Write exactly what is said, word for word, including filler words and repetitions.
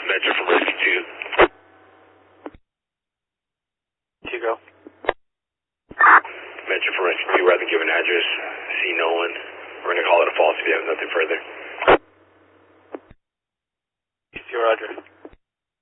Metro from Rescue two. Two go. Metro from Rescue two, rather give an address. See no one. We're going to call it a false if you have nothing further. Your address.